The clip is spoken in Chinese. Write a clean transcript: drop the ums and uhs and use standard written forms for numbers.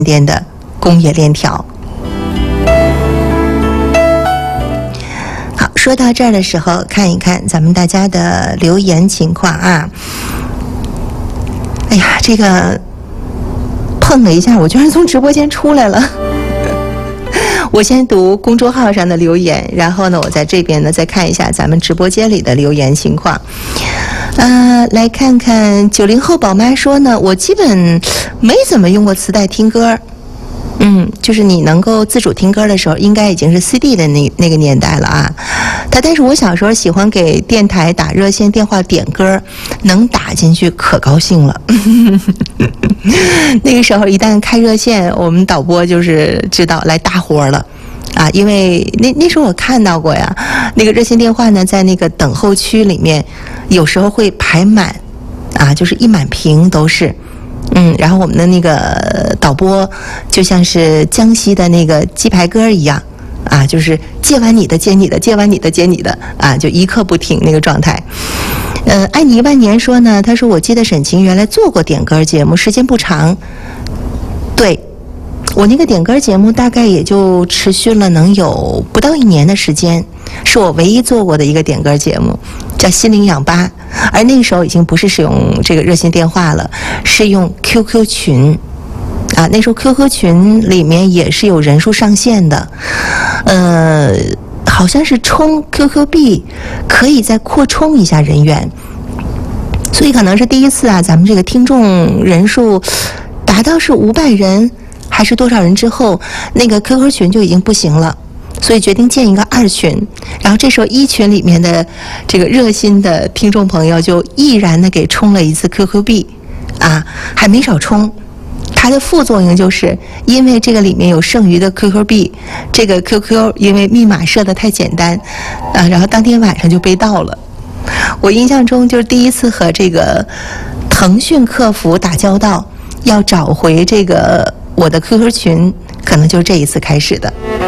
点的工业链条。好，说到这儿的时候，看一看咱们大家的留言情况啊。哎呀，这个碰了一下，我居然从直播间出来了。我先读公众号上的留言，然后呢，我在这边呢再看一下咱们直播间里的留言情况。来看看90后宝妈说呢，我基本没怎么用过磁带听歌。就是你能够自主听歌的时候，应该已经是 CD 的那个年代了啊。但是我小时候喜欢给电台打热线电话点歌，能打进去可高兴了。那个时候一旦开热线，我们导播就是知道来大活了啊，因为那时候我看到过呀，那个热线电话呢，在那个等候区里面，有时候会排满啊，就是一满屏都是。然后我们的那个导播就像是江西的那个鸡排歌一样啊，就是接完你的接你的，接完你的接你的啊，就一刻不停那个状态。爱你1万年说呢，他说我记得沈晴原来做过点歌节目，时间不长。对，我那个点歌节目大概也就持续了能有不到1年的时间，是我唯一做过的一个点歌节目，叫心灵氧吧。而那个时候已经不是使用这个热线电话了，是用 QQ 群啊。那时候 QQ 群里面也是有人数上限的，好像是充 QQ 币可以再扩充一下人员，所以可能是第一次啊，咱们这个听众人数达到是500人还是多少人之后，那个 QQ 群就已经不行了。所以决定建一个2群，然后这时候1群里面的这个热心的听众朋友就毅然的给充了一次 QQ 币，啊，还没少充。它的副作用就是因为这个里面有剩余的 QQ 币，这个 QQ 因为密码设得太简单，然后当天晚上就被盗了。我印象中就是第一次和这个腾讯客服打交道，要找回这个我的 QQ 群，可能就是这一次开始的。